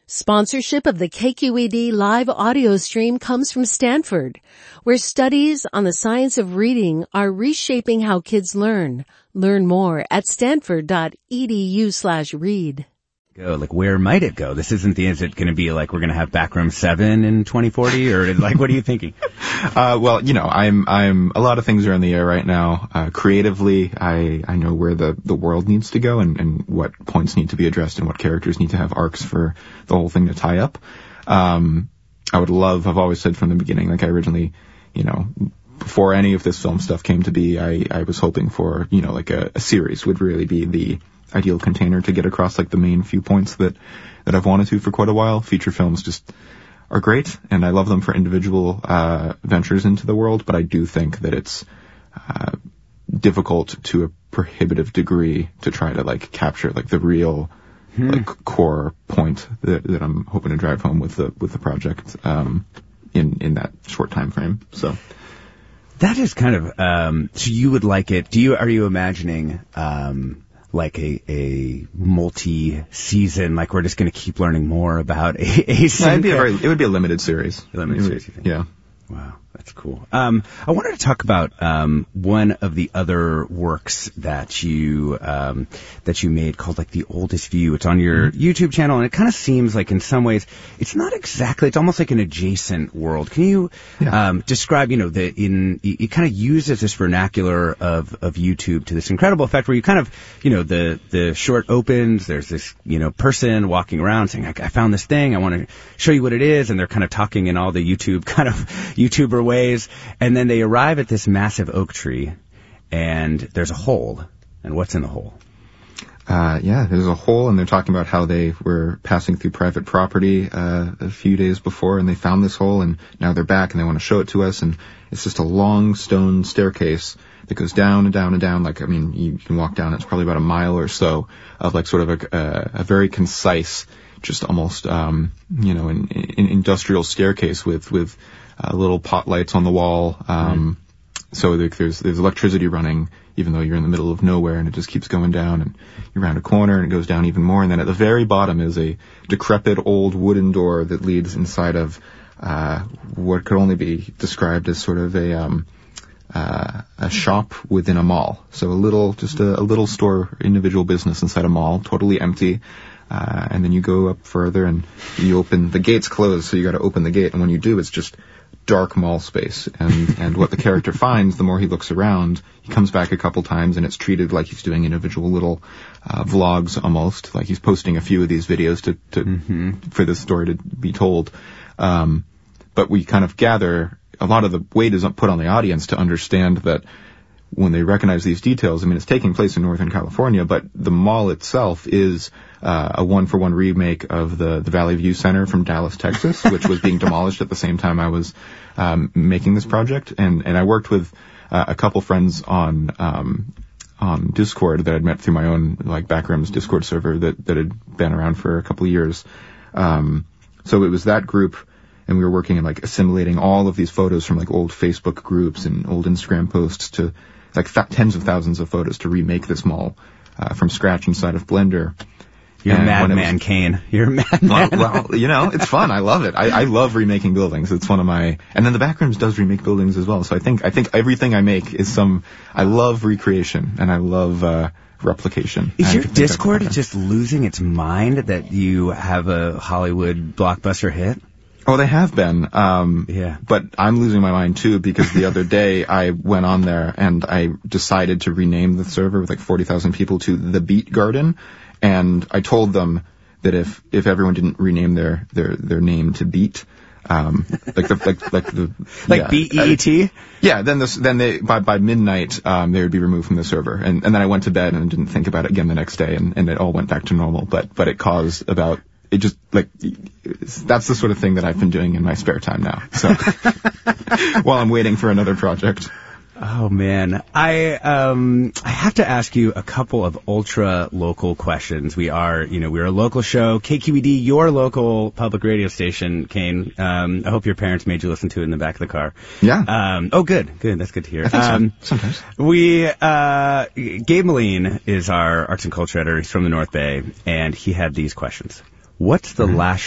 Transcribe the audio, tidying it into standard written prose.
Sponsorship of the KQED live audio stream comes from Stanford, where studies on the science of reading are reshaping how kids learn. Learn more at stanford.edu/read. Like, where might it go? This isn't is it going to be like we're going to have Backroom 7 in 2040, or like, what are you thinking? Well, I'm a lot of things are in the air right now. Creatively, I know where the world needs to go and what points need to be addressed and what characters need to have arcs for the whole thing to tie up. I've always said from the beginning, like I originally, before any of this film stuff came to be, I was hoping for, like a series would really be the ideal container to get across like the main few points that I've wanted to for quite a while. Feature films just are great, and I love them for individual ventures into the world, but I do think that it's difficult to a prohibitive degree to try to like capture like the real like core point that I'm hoping to drive home with the project in that short time frame. So that is kind of so you would like it. Are you imagining like a multi-season, like we're just going to keep learning more about a it would be a limited series. Yeah. Wow, that's cool. I wanted to talk about one of the other works that you made called like The Oldest View. It's on your YouTube channel, and it kind of seems like in some ways it's not exactly. It's almost like an adjacent world. Can you describe? It kind of uses this vernacular of YouTube to this incredible effect where you kind of the short opens. There's this person walking around saying, I found this thing. I want to show you what it is, and they're kind of talking in all the YouTube kind of YouTuber ways, and then they arrive at this massive oak tree, and there's a hole. And what's in the hole? There's a hole, and they're talking about how they were passing through private property a few days before, and they found this hole, and now they're back, and they want to show it to us, and it's just a long stone staircase that goes down and down and down. Like, I mean, you can walk down, it's probably about a mile or so of like sort of a very concise, just almost, an industrial staircase with little pot lights on the wall. So there's electricity running, even though you're in the middle of nowhere, and it just keeps going down, and you're around a corner, and it goes down even more. And then at the very bottom is a decrepit old wooden door that leads inside of what could only be described as sort of a shop within a mall. So a little store, individual business inside a mall, totally empty. And then you go up further, and you open the gate's closed, so you got to open the gate. And when you do, it's just dark mall space. And what the character finds, the more he looks around, he comes back a couple times, and it's treated like he's doing individual little vlogs almost, like he's posting a few of these videos to for this story to be told. But we kind of gather a lot of the weight is put on the audience to understand that when they recognize these details, I mean, it's taking place in Northern California, but the mall itself is a one-for-one remake of the Valley View Center from Dallas, Texas, which was being demolished at the same time I was making this project. And I worked with a couple friends on Discord that I'd met through my own like Backrooms Discord server that had been around for a couple of years. So it was that group, and we were working in like assimilating all of these photos from like old Facebook groups and old Instagram posts to like tens of thousands of photos to remake this mall from scratch inside of Blender. You're a madman, Kane. You're a madman. Well, it's fun. I love it. I love remaking buildings. It's one of my, and then the Backrooms does remake buildings as well. So I think everything I make is I love recreation, and I love, replication. Is your Discord just losing its mind that you have a Hollywood blockbuster hit? Oh, they have been. But I'm losing my mind too, because the other day I went on there and I decided to rename the server with like 40,000 people to The Beat Garden. And I told them that if everyone didn't rename their name to Beat, BEET? Then they by midnight they would be removed from the server, and then I went to bed and didn't think about it again the next day, and it all went back to normal. But it caused about. It just, that's the sort of thing that I've been doing in my spare time now. So, while I'm waiting for another project. Oh, man. I have to ask you a couple of ultra-local questions. We're a local show. KQED, your local public radio station, Kane. I hope your parents made you listen to it in the back of the car. Yeah. Good. That's good to hear. I think so. Sometimes. Gabe Moline is our arts and culture editor. He's from the North Bay, and he had these questions. What's the last